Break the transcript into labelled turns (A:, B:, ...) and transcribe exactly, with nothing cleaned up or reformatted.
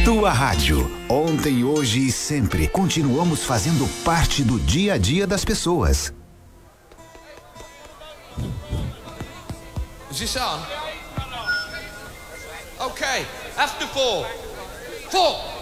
A: Tua rádio. Ontem, hoje e sempre. Continuamos fazendo parte do dia a dia das pessoas.
B: Is this on? Okay, after four. Four.